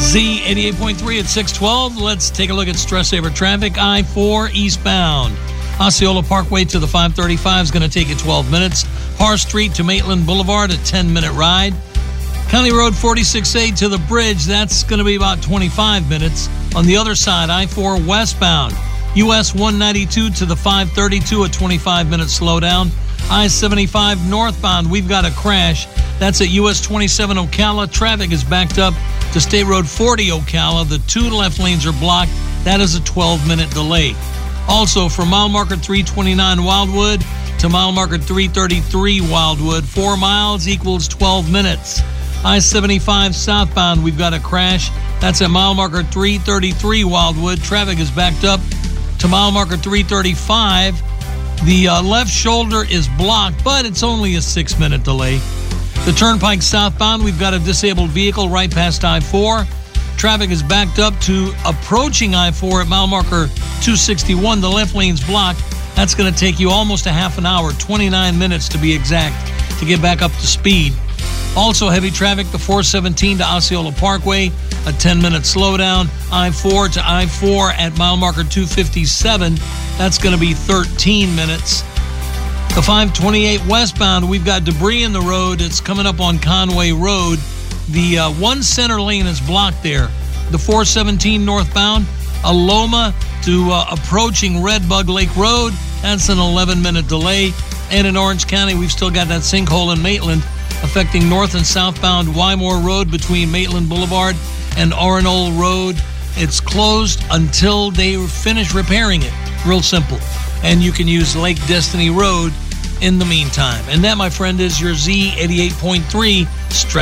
Z88.3 at 612. Let's take a look at stress saver traffic. I-4 eastbound. Osceola Parkway to the 535 is going to take you 12 minutes. Parr Street to Maitland Boulevard, a 10-minute ride. County Road 46A to the bridge, that's going to be about 25 minutes. On the other side, I-4 westbound. US 192 to the 532, a 25-minute slowdown. I-75 northbound, we've got a crash. That's at US 27 Ocala. Traffic is backed up to State Road 40 Ocala. The two left lanes are blocked. That is a 12-minute delay. Also, from mile marker 329 Wildwood to mile marker 333 Wildwood, 4 miles equals 12 minutes. I-75 southbound, we've got a crash. That's at mile marker 333 Wildwood. Traffic is backed up to mile marker 335. The left shoulder is blocked, but it's only a 6-minute delay. The Turnpike southbound, we've got a disabled vehicle right past I-4. Traffic is backed up to approaching I-4 at mile marker 261. The left lane's blocked. That's going to take you almost a half an hour, 29 minutes to be exact, to get back up to speed. Also heavy traffic, the 417 to Osceola Parkway, a 10-minute slowdown. I-4 to I-4 at mile marker 257. That's going to be 13 minutes. The 528 westbound, we've got debris in the road. It's coming up on Conway Road. The one center lane is blocked there. The 417 northbound, Aloma to approaching Red Bug Lake Road. That's an 11-minute delay. And in Orange County, we've still got that sinkhole in Maitland affecting north and southbound Wymore Road between Maitland Boulevard and Arnold Road. It's closed until they finish repairing it. Real simple. And you can use Lake Destiny Road in the meantime. And that, my friend, is your Z88.3 stress